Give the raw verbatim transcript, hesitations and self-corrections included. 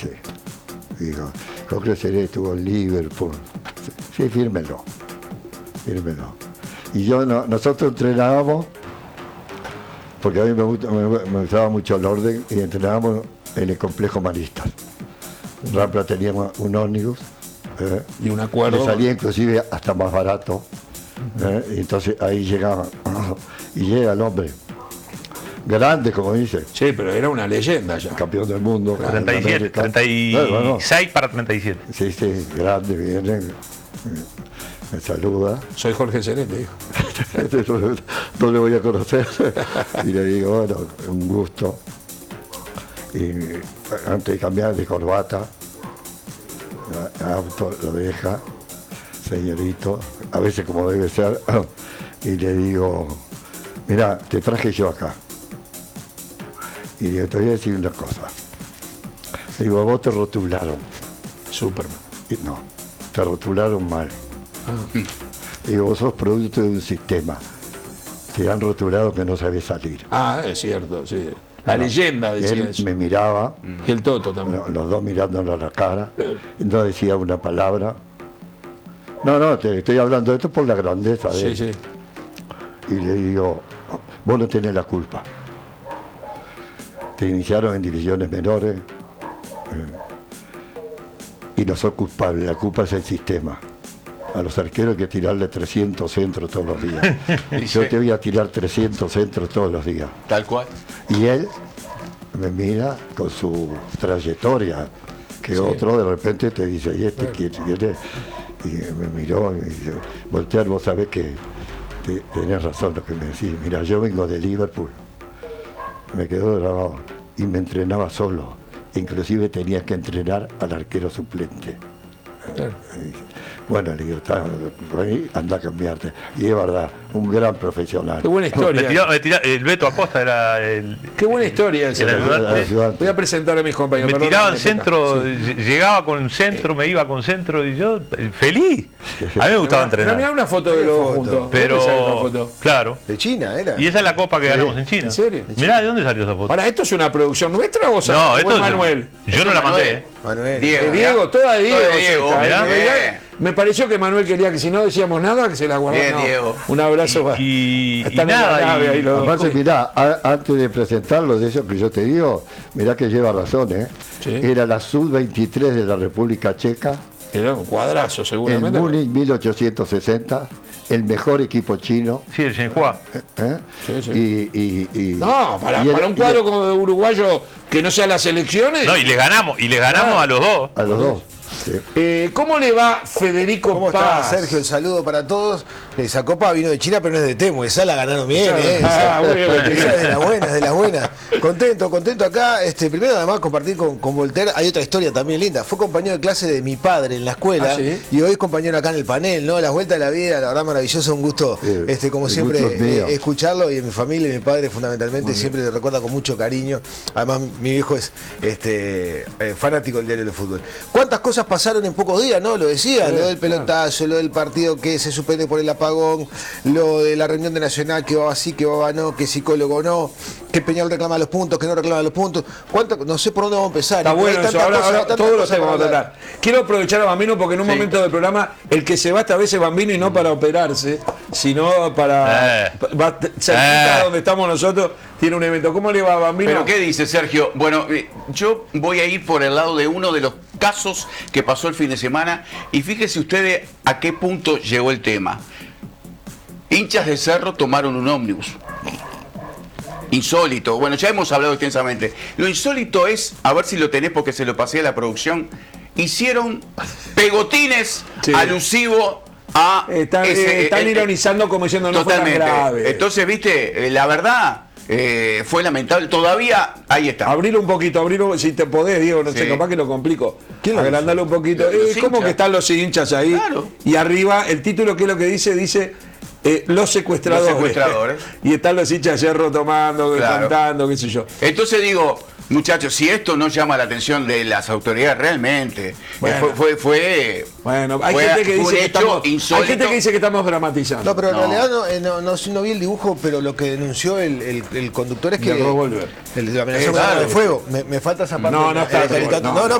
sí. Digo, Jorge Seré estuvo en Liverpool. Sí, fírmelo. Fírmelo. Y yo, no, nosotros entrenábamos, porque a mí me, gusta, me, me gustaba mucho el orden, y entrenábamos en el complejo Maristas. Rampla tenía un ómnibus. Eh, y un acuerdo. Que salía inclusive hasta más barato. Eh, y entonces ahí llegaba. Y llega el hombre. Grande, como dice. Sí, pero era una leyenda ya. Campeón del mundo. treinta y siete, treinta y seis bueno, para treinta y siete. Sí, sí, grande, viene. Me saluda. Soy Jorge Serete, dijo. no, no le voy a conocer. Y le digo, bueno, un gusto. Y antes de cambiar de corbata, auto lo deja, señorito, a veces como debe ser, y le digo, mira, te traje yo acá. Y le digo, te voy a decir una cosa. Le digo, a vos te rotularon. Superman. Y no, te rotularon mal. Ah. Digo, vos sos producto de un sistema. Te han rotulado que no sabés salir. Ah, es cierto, sí. La no, leyenda decía él eso. Me miraba. Y el Toto también. Los dos mirándolo a la cara. No decía una palabra. No, no, te estoy hablando de esto por la grandeza de sí, él. Sí. Y le digo, vos no tenés la culpa. Te iniciaron en divisiones menores. Eh, y no sos culpable. La culpa es el sistema. A los arqueros hay que tirarle trescientos centros todos los días. Yo te voy a tirar trescientos centros todos los días. Tal cual. Y él me mira con su trayectoria, que sí. Otro de repente te dice, ¿y este quién es? Y me miró y me dice, Voltaire, vos sabés que te, tenés razón lo que me decís. Mira, yo vengo de Liverpool. Me quedó grabado. Y me entrenaba solo. Inclusive tenía que entrenar al arquero suplente. Claro. Bueno, le digo, está ahí, anda a cambiarte. Y es verdad, un gran profesional. Qué buena historia. Me tiró, me tiró, el Beto Acosta era el... Qué buena historia esa. Voy a presentar a mis compañeros. Me tiraba en centro, sí. Llegaba con centro, me iba con centro y yo, feliz. A mí me gustaba entrenar. Mirá una foto de los dos juntos. Pero, claro. De China era. Y esa es la copa que ganamos en China. ¿En serio? Mirá, ¿de dónde salió esa foto? Ahora, ¿esto es una producción nuestra o sea, no, esto es Manuel? Yo no la mandé. Manuel. Diego, eh, Diego, toda de Diego. Toda de Diego, esta, ¿eh? Me pareció que Manuel quería que si no decíamos nada, que se la guardara. Bien, no. Diego. Un abrazo. Y, y, Están y nada. En la nave, y, ahí los aparte, mirá, a, antes de presentarlo de eso que yo te digo, mirá que lleva razón, ¿eh? Sí. Era la sub veintitrés de la República Checa. Era un cuadrazo, seguramente. En Múnich mil ochocientos sesenta, el mejor equipo chino. Sí, el Shenhua. ¿Eh? Sí, sí. Y, y, y, no, para, y el, para un cuadro como de uruguayo que no sea las elecciones. No, y le ganamos, y le ganamos ah, a los dos. A los dos. Sí. Eh, ¿Cómo le va Federico ¿Cómo Paz? está, Sergio? El saludo para todos. Esa copa vino de China, pero no es de Temu. Esa la ganaron bien, ¿eh? Esa, ah, bueno, esa es de las buenas, de las buenas. Contento, contento acá. Este, primero, además, compartir con, con Voltaire. Hay otra historia también linda. Fue compañero de clase de mi padre en la escuela. ¿Ah, sí? Y hoy es compañero acá en el panel, ¿no? Las vueltas de la vida, la verdad, maravilloso. Un gusto, sí, este, como siempre, eh, escucharlo. Y en mi familia y mi padre, fundamentalmente, siempre le recuerda con mucho cariño. Además, mi viejo es este, eh, fanático del diario de fútbol. ¿Cuántas cosas pasaron en pocos días, no? Lo decía, sí, lo del pelotazo, lo del partido que se suspende por el apagón, lo de la reunión de Nacional, que va así, que va no, que psicólogo no, que Peñarol reclama los puntos, que no reclama los puntos. ¿Cuánto? No sé por dónde vamos a empezar. Está bueno eso, ahora, cosas, ahora todos los temas vamos a tratar. Quiero aprovechar a Bambino porque en un sí. momento del programa el que se va esta vez es Bambino y no para operarse, sino para... Eh. Va, cerquita eh. donde estamos nosotros, tiene un evento. ¿Cómo le va a Bambino? ¿Pero qué dice Sergio? Bueno, yo voy a ir por el lado de uno de los casos que pasó el fin de semana y fíjense ustedes a qué punto llegó el tema. Hinchas de Cerro tomaron un ómnibus. Insólito. Bueno, ya hemos hablado extensamente. Lo insólito es, a ver si lo tenés porque se lo pasé a la producción, hicieron pegotines sí. alusivos a... Están, ese, están eh, ironizando como diciendo no fue tan grave. Entonces, viste, la verdad... Eh, fue lamentable, todavía ahí está. Abrilo un poquito, abrilo si te podés, Diego, no sí. sé, capaz que lo complico. Agrandalo un poquito. Eh, ¿Cómo que están los hinchas ahí? Claro. Y arriba, el título, ¿qué es lo que dice? Dice eh, los secuestradores. Los secuestradores. Y están los hinchas de Cerro tomando, claro. cantando, qué sé yo. Entonces digo, muchachos, si esto no llama la atención de las autoridades realmente, bueno. fue, fue, fue bueno, hay fue, gente que dice que estamos, insólito. hay gente que dice que estamos dramatizando. No, pero en no. realidad no, eh, no, no, no vi el dibujo, pero lo que denunció el, el, el conductor es que el, el de la amenaza eh, claro, de fuego. Me, me falta esa parte. No, no está. No, no,